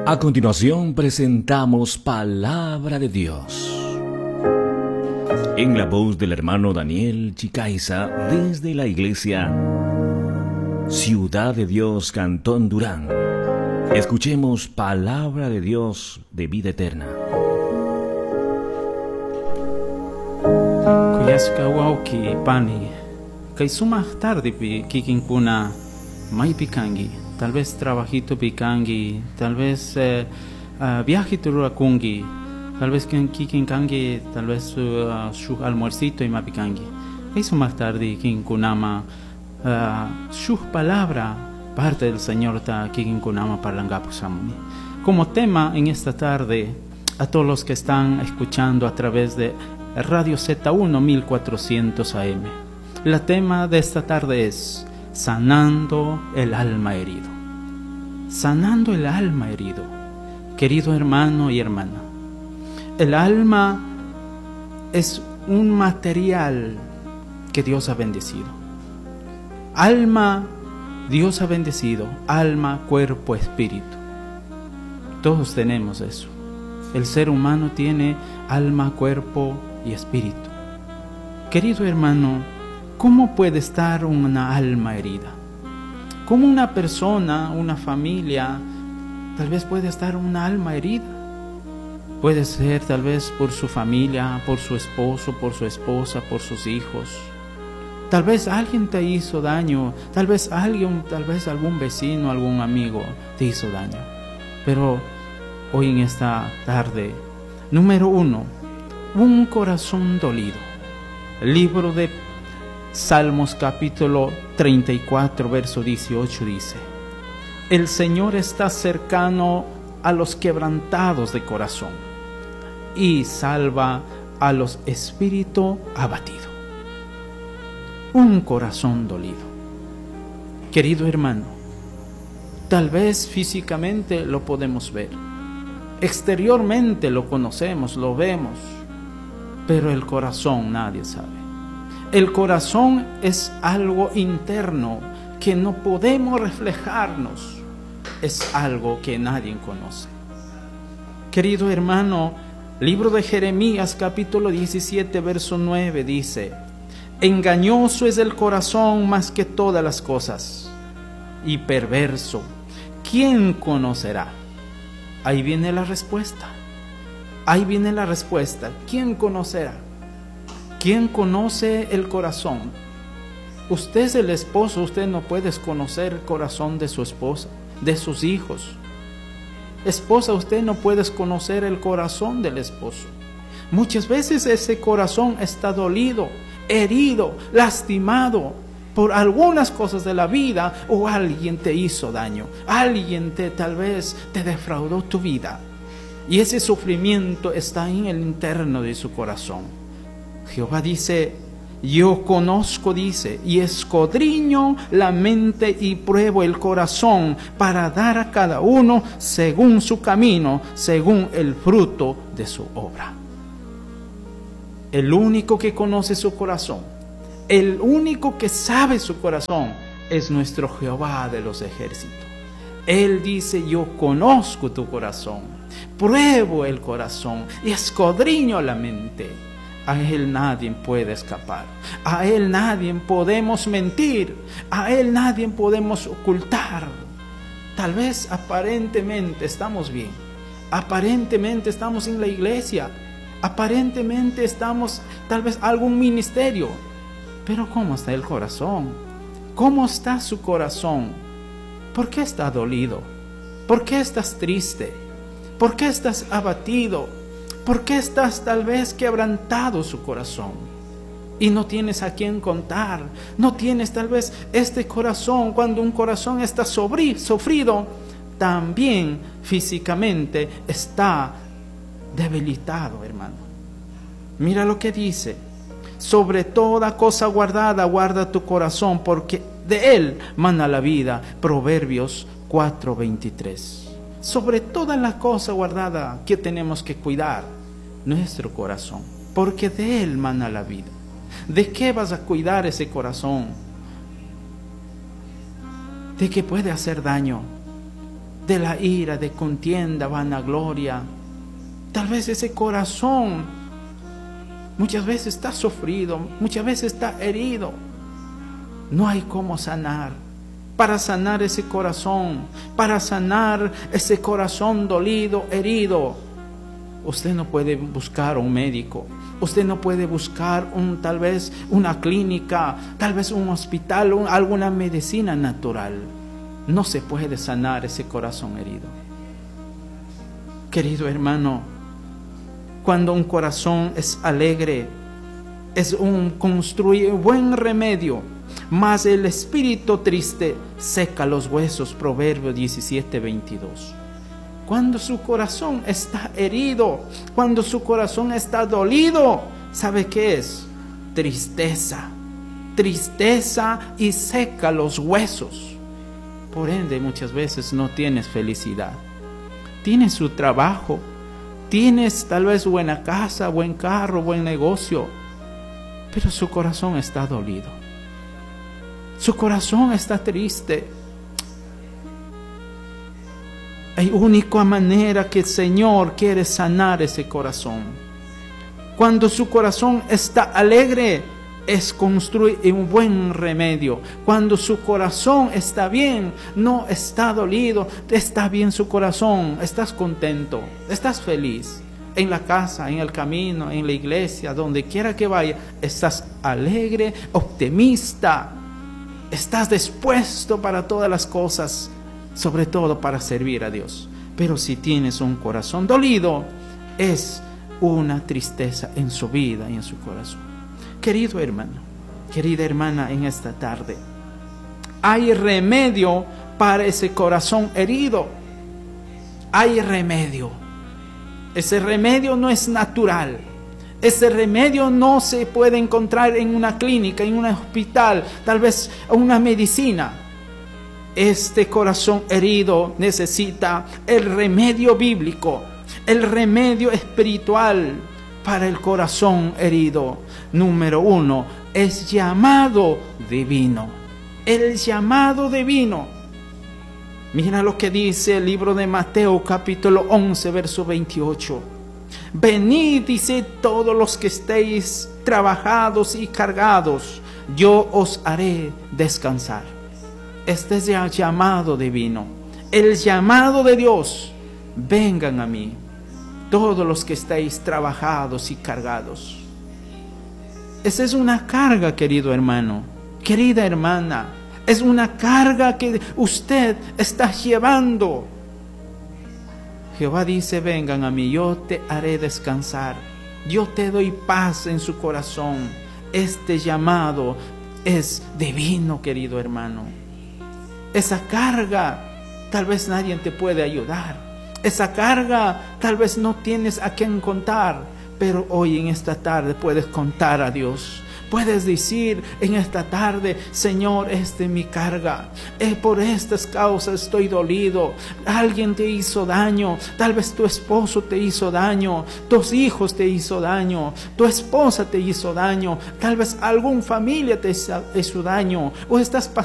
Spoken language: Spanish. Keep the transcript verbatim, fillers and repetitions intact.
A continuación presentamos Palabra de Dios, en la voz del hermano Daniel Chicaiza, desde la iglesia Ciudad de Dios, Cantón Durán. Escuchemos Palabra de Dios de vida eterna. Kuyaska wauki pani, kay sumah tarde pi kikinkuna may pikangi. Tal vez trabajito pikangi, tal vez eh, uh, viajito rurakungi, tal vez kikin kangi, tal vez su, uh, su almuercito y ma pikangi. Eso más tarde kikin kunama uh, su palabra parte del Señor ta kikin kunama parlangapu samuni. Como tema en esta tarde a todos los que están escuchando a través de Radio Z uno mil cuatrocientos A M. La tema de esta tarde es sanando el alma herido. Sanando el alma herido. Querido hermano y hermana, el alma es un material que Dios ha bendecido. Alma, Dios ha bendecido. Alma, cuerpo, espíritu. Todos tenemos eso. El ser humano tiene alma, cuerpo y espíritu. Querido hermano, ¿cómo puede estar una alma herida? ¿Cómo una persona, una familia, tal vez puede estar una alma herida? Puede ser tal vez por su familia, por su esposo, por su esposa, por sus hijos. Tal vez alguien te hizo daño, tal vez alguien, tal vez algún vecino, algún amigo te hizo daño. Pero hoy en esta tarde, número uno, un corazón dolido. El libro de Salmos capítulo treinta y cuatro, verso dieciocho dice: el Señor está cercano a los quebrantados de corazón y salva a los espíritu abatidos. Un corazón dolido. Querido hermano, tal vez físicamente lo podemos ver, exteriormente lo conocemos, lo vemos, pero el corazón nadie sabe. El corazón es algo interno que no podemos reflejarnos. Es algo que nadie conoce. Querido hermano, libro de Jeremías capítulo diecisiete, verso nueve dice: engañoso es el corazón más que todas las cosas y perverso. ¿Quién conocerá? Ahí viene la respuesta. Ahí viene la respuesta. ¿Quién conocerá? ¿Quién conoce el corazón? Usted es el esposo, usted no puede conocer el corazón de su esposa, de sus hijos. Esposa, usted no puede conocer el corazón del esposo. Muchas veces ese corazón está dolido, herido, lastimado por algunas cosas de la vida, o alguien te hizo daño, alguien te tal vez te defraudó tu vida. Y ese sufrimiento está en el interno de su corazón. Jehová dice: yo conozco, dice, y escudriño la mente y pruebo el corazón para dar a cada uno según su camino, según el fruto de su obra. El único que conoce su corazón, el único que sabe su corazón, es nuestro Jehová de los ejércitos. Él dice: yo conozco tu corazón, pruebo el corazón y escudriño la mente. A Él nadie puede escapar. A Él nadie podemos mentir. A Él nadie podemos ocultar. Tal vez aparentemente estamos bien. Aparentemente estamos en la iglesia. Aparentemente estamos tal vez en algún ministerio. Pero ¿cómo está el corazón? ¿Cómo está su corazón? ¿Por qué está dolido? ¿Por qué estás triste? ¿Por qué estás abatido? ¿Por qué estás tal vez quebrantado su corazón? Y no tienes a quién contar. No tienes tal vez este corazón. Cuando un corazón está sobri, sufrido, también físicamente está debilitado, hermano. Mira lo que dice: sobre toda cosa guardada, guarda tu corazón, porque de él mana la vida. Proverbios cuatro veintitrés. Sobre toda la cosa guardada que tenemos que cuidar, nuestro corazón, porque de él mana la vida. ¿De qué vas a cuidar ese corazón? De que puede hacer daño, de la ira, de contienda, vanagloria. Tal vez ese corazón muchas veces está sufrido, muchas veces está herido. No hay cómo sanar. Para sanar ese corazón, para sanar ese corazón dolido, herido, usted no puede buscar un médico. Usted no puede buscar un, tal vez una clínica, tal vez un hospital, un, alguna medicina natural. No se puede sanar ese corazón herido. Querido hermano, cuando un corazón es alegre, es un construye buen remedio, mas el espíritu triste seca los huesos. Proverbios diecisiete, veintidós. Cuando su corazón está herido, cuando su corazón está dolido, ¿sabe qué es? Tristeza. Tristeza y seca los huesos. Por ende, muchas veces no tienes felicidad. Tienes su trabajo, tienes tal vez buena casa, buen carro, buen negocio, pero su corazón está dolido. Su corazón está triste. Hay única manera que el Señor quiere sanar ese corazón. Cuando su corazón está alegre, es construir un buen remedio. Cuando su corazón está bien, no está dolido, está bien su corazón, estás contento, estás feliz. En la casa, en el camino, en la iglesia, donde quiera que vaya, estás alegre, optimista, estás dispuesto para todas las cosas, sobre todo para servir a Dios. Pero si tienes un corazón dolido, es una tristeza en su vida y en su corazón. Querido hermano, querida hermana, en esta tarde, hay remedio para ese corazón herido. Hay remedio. Ese remedio no es natural. Ese remedio no se puede encontrar en una clínica, en un hospital, tal vez una medicina. Este corazón herido necesita el remedio bíblico, el remedio espiritual para el corazón herido. Número uno, es llamado divino. El llamado divino. Mira lo que dice el libro de Mateo capítulo once, verso veintiocho. Venid, dice, todos los que estéis trabajados y cargados, yo os haré descansar. Este es el llamado divino, el llamado de Dios. Vengan a mí, todos los que estáis trabajados y cargados. Esa es una carga, querido hermano, querida hermana. Es una carga que usted está llevando. Jehová dice, vengan a mí, yo te haré descansar. Yo te doy paz en su corazón. Este llamado es divino, querido hermano. Esa carga, tal vez nadie te puede ayudar. Esa carga, tal vez no tienes a quién contar. Pero hoy en esta tarde puedes contar a Dios. Puedes decir en esta tarde, Señor, esta es mi carga. Es por estas causas estoy dolido. Alguien te hizo daño. Tal vez tu esposo te hizo daño. Tus hijos te hizo daño. Tu esposa te hizo daño. Tal vez alguna familia te hizo daño. O estás pasando